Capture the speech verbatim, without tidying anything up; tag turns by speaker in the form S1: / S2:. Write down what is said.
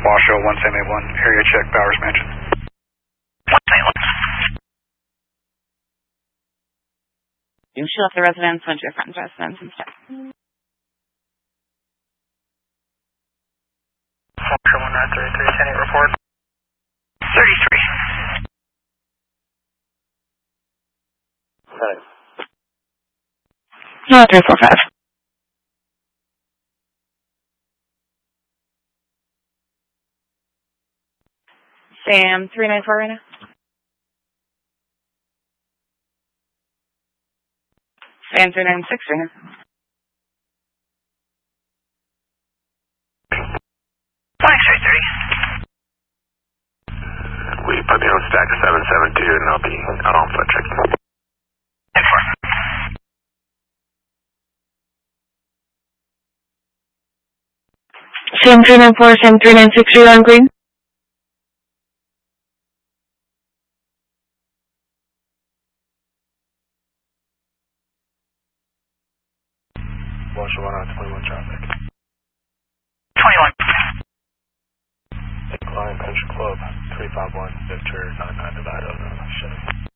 S1: Washoe, one seven eight one, area check, Bowers Mansion.
S2: one seven eight one.
S3: You should left the residence, went to your friend's residence instead.
S2: Washoe, one nine three three, ten eight report. thirty-three.
S4: Correct.
S3: No, three four five. Sam, three nine four right now. Sam, three nine six right now.
S2: twenty-three thirty.
S4: We put me on stack seven seven two and I'll be out on foot check.
S2: ten four.
S3: Sam, three nine four, Sam, three nine six, you're on green.
S4: Washoe, one out twenty-one traffic.
S2: twenty-one.
S4: Incline Country Club, three five one, Victor, nine nine Nevada, shut